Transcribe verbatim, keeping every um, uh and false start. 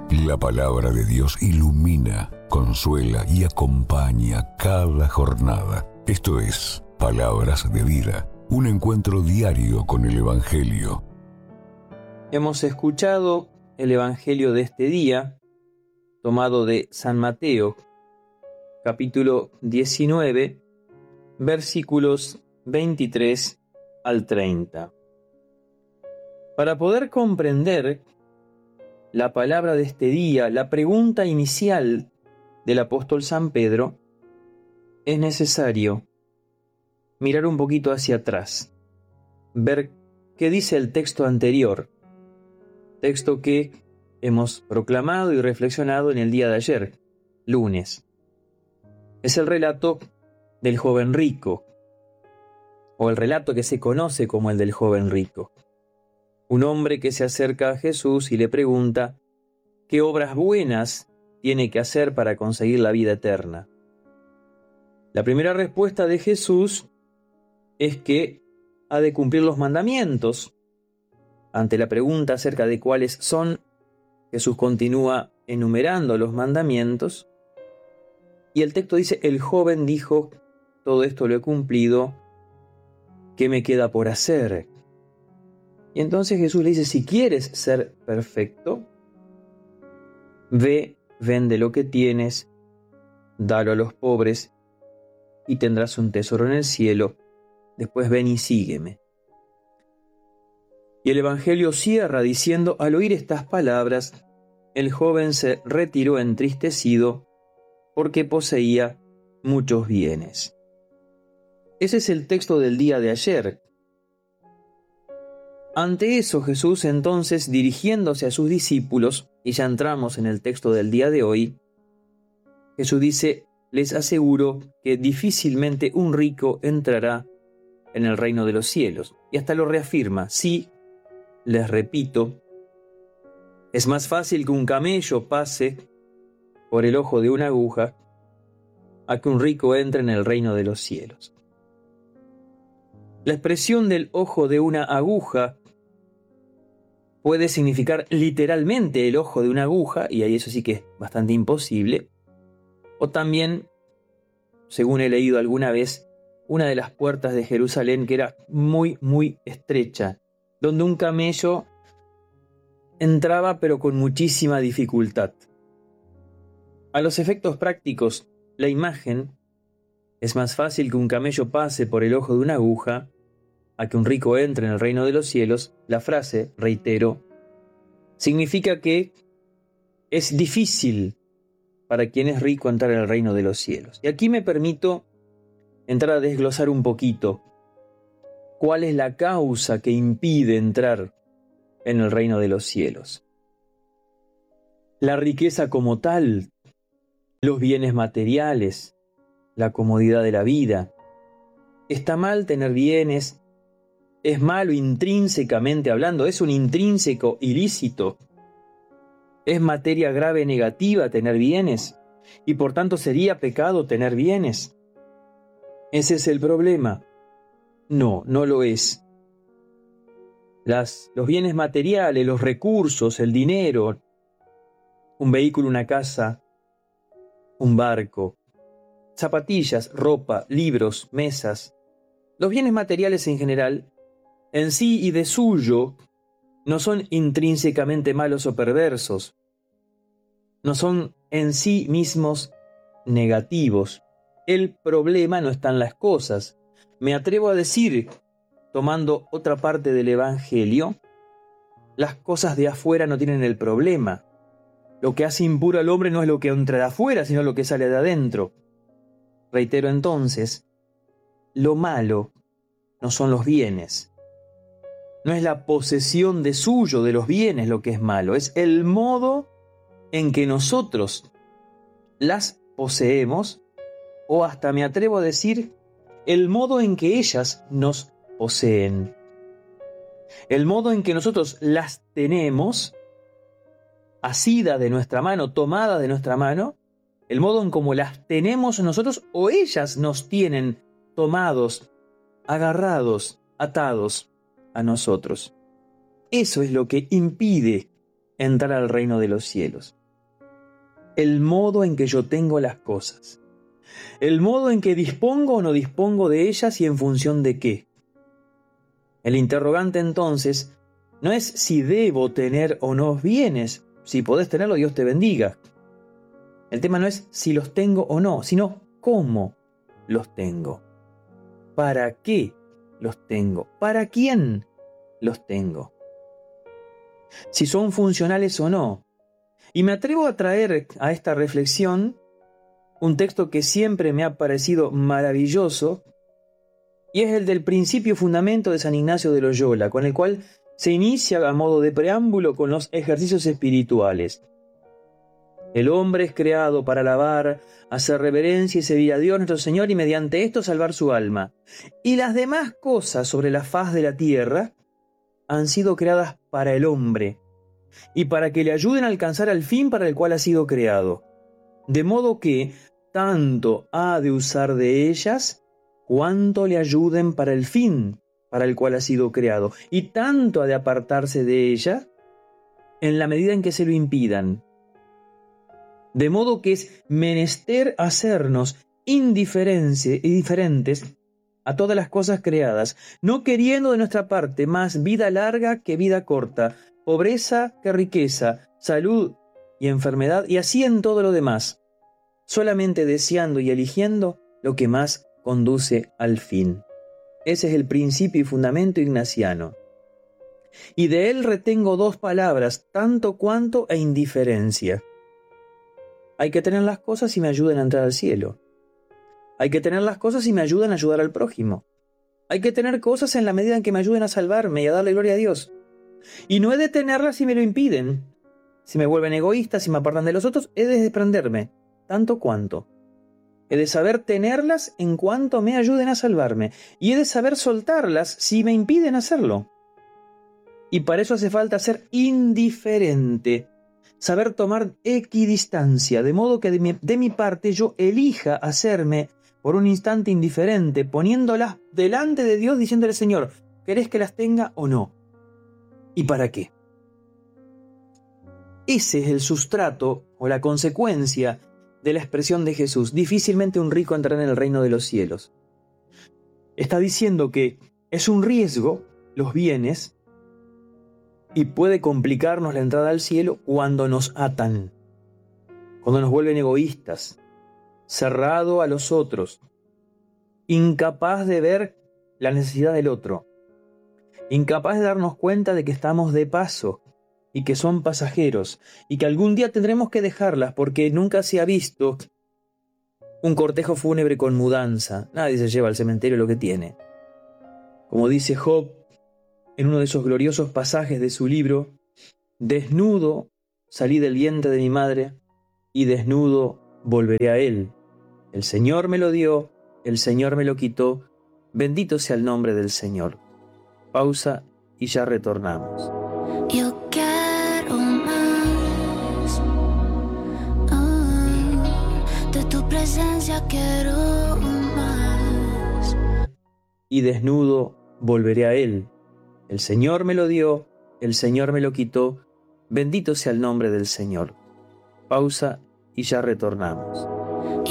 La palabra de Dios ilumina, consuela y acompaña cada jornada. Esto es Palabras de Vida, un encuentro diario con el Evangelio. Hemos escuchado el Evangelio de este día, tomado de San Mateo, capítulo diecinueve, versículos veintitrés al treinta. Para poder comprender la palabra de este día, la pregunta inicial del apóstol San Pedro, es necesario mirar un poquito hacia atrás, ver qué dice el texto anterior, texto que hemos proclamado y reflexionado en el día de ayer, lunes. Es el relato del joven rico, o el relato que se conoce como el del joven rico. Un hombre que se acerca a Jesús y le pregunta qué obras buenas tiene que hacer para conseguir la vida eterna. La primera respuesta de Jesús es que ha de cumplir los mandamientos. Ante la pregunta acerca de cuáles son, Jesús continúa enumerando los mandamientos y el texto dice: el joven dijo, todo esto lo he cumplido, ¿qué me queda por hacer? Y entonces Jesús le dice: si quieres ser perfecto, ve, vende lo que tienes, dalo a los pobres y tendrás un tesoro en el cielo. Después ven y sígueme. Y el Evangelio cierra diciendo: al oír estas palabras, el joven se retiró entristecido porque poseía muchos bienes. Ese es el texto del día de ayer. Ante eso, Jesús entonces, dirigiéndose a sus discípulos, y ya entramos en el texto del día de hoy, Jesús dice: les aseguro que difícilmente un rico entrará en el reino de los cielos. Y hasta lo reafirma: sí, les repito, es más fácil que un camello pase por el ojo de una aguja a que un rico entre en el reino de los cielos. La expresión del ojo de una aguja puede significar literalmente el ojo de una aguja, y ahí eso sí que es bastante imposible, o también, según he leído alguna vez, una de las puertas de Jerusalén que era muy, muy estrecha, donde un camello entraba pero con muchísima dificultad. A los efectos prácticos, la imagen: es más fácil que un camello pase por el ojo de una aguja a que un rico entre en el reino de los cielos. La frase, reitero, significa que es difícil para quien es rico entrar en el reino de los cielos. Y aquí me permito entrar a desglosar un poquito cuál es la causa que impide entrar en el reino de los cielos. La riqueza como tal, los bienes materiales, la comodidad de la vida. ¿Está mal tener bienes? ¿Es malo intrínsecamente hablando? ¿Es un intrínseco ilícito? ¿Es materia grave negativa tener bienes? ¿Y por tanto sería pecado tener bienes? ¿Ese es el problema? No, no lo es. Las, los bienes materiales, los recursos, el dinero, un vehículo, una casa, un barco, zapatillas, ropa, libros, mesas. Los bienes materiales en general, en sí y de suyo, no son intrínsecamente malos o perversos. No son en sí mismos negativos. El problema no está en las cosas. Me atrevo a decir, tomando otra parte del Evangelio, las cosas de afuera no tienen el problema. Lo que hace impuro al hombre no es lo que entra de afuera, sino lo que sale de adentro. Reitero entonces, lo malo no son los bienes. No es la posesión de suyo de los bienes lo que es malo, es el modo en que nosotros las poseemos, o hasta me atrevo a decir, el modo en que ellas nos poseen. El modo en que nosotros las tenemos, asida de nuestra mano, tomada de nuestra mano, el modo en cómo las tenemos nosotros o ellas nos tienen tomados, agarrados, atados a nosotros. Eso es lo que impide entrar al reino de los cielos. El modo en que yo tengo las cosas. El modo en que dispongo o no dispongo de ellas y en función de qué. El interrogante entonces no es si debo tener o no bienes. Si podés tenerlo, Dios te bendiga. El tema no es si los tengo o no, sino cómo los tengo. ¿Para qué los tengo? ¿Para quién los tengo? Si son funcionales o no. Y me atrevo a traer a esta reflexión un texto que siempre me ha parecido maravilloso, y es el del Principio Fundamento de San Ignacio de Loyola, con el cual se inicia a modo de preámbulo con los ejercicios espirituales. El hombre es creado para alabar, hacer reverencia y servir a Dios nuestro Señor y mediante esto salvar su alma. Y las demás cosas sobre la faz de la tierra han sido creadas para el hombre y para que le ayuden a alcanzar al fin para el cual ha sido creado. De modo que tanto ha de usar de ellas cuanto le ayuden para el fin para el cual ha sido creado, y tanto ha de apartarse de ella en la medida en que se lo impidan. De modo que es menester hacernos indiferentes a todas las cosas creadas, no queriendo de nuestra parte más vida larga que vida corta, pobreza que riqueza, salud y enfermedad, y así en todo lo demás, solamente deseando y eligiendo lo que más conduce al fin. Ese es el principio y fundamento ignaciano. Y de él retengo dos palabras, tanto cuanto e indiferencia. Hay que tener las cosas y me ayudan a entrar al cielo. Hay que tener las cosas y me ayudan a ayudar al prójimo. Hay que tener cosas en la medida en que me ayuden a salvarme y a darle gloria a Dios. Y no he de tenerlas si me lo impiden. Si me vuelven egoísta, si me apartan de los otros, he de desprenderme, tanto cuanto. He de saber tenerlas en cuanto me ayuden a salvarme. Y he de saber soltarlas si me impiden hacerlo. Y para eso hace falta ser indiferente. Saber tomar equidistancia, de modo que de mi, de mi parte yo elija hacerme por un instante indiferente, poniéndolas delante de Dios, diciéndole: Señor, ¿querés que las tenga o no? ¿Y para qué? Ese es el sustrato o la consecuencia de la expresión de Jesús: difícilmente un rico entrará en el reino de los cielos. Está diciendo que es un riesgo los bienes y puede complicarnos la entrada al cielo cuando nos atan, cuando nos vuelven egoístas, cerrado a los otros, incapaz de ver la necesidad del otro, incapaz de darnos cuenta de que estamos de paso y que son pasajeros y que algún día tendremos que dejarlas, porque nunca se ha visto un cortejo fúnebre con mudanza. Nadie se lleva al cementerio lo que tiene. Como dice Job en uno de esos gloriosos pasajes de su libro: desnudo salí del vientre de mi madre y desnudo volveré a él. El Señor me lo dio, el Señor me lo quitó, bendito sea el nombre del Señor. Pausa y ya retornamos. Yo quiero más, oh, de tu presencia quiero más. Y desnudo volveré a él. El Señor me lo dio, el Señor me lo quitó, bendito sea el nombre del Señor. Pausa y ya retornamos.